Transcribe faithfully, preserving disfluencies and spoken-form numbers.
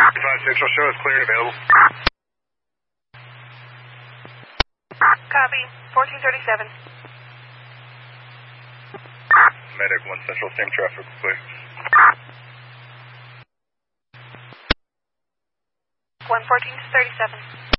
five Central show is clear and available. Copy. fourteen thirty-seven. Medic one Central, same traffic, clear. one fourteen thirty-seven.